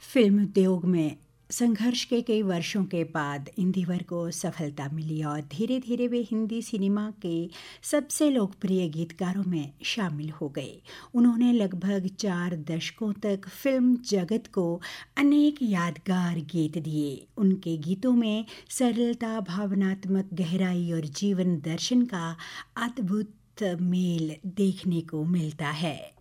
Film उद्योग में संघर्ष के कई वर्षों के बाद इंदिवर को सफलता मिली और धीरे धीरे वे हिंदी सिनेमा के सबसे लोकप्रिय गीतकारों में शामिल हो गए। उन्होंने लगभग 4 दशकों तक फिल्म जगत को अनेक यादगार गीत दिए। उनके गीतों में सरलता, भावनात्मक गहराई और जीवन दर्शन का अद्भुत मेल देखने को मिलता है।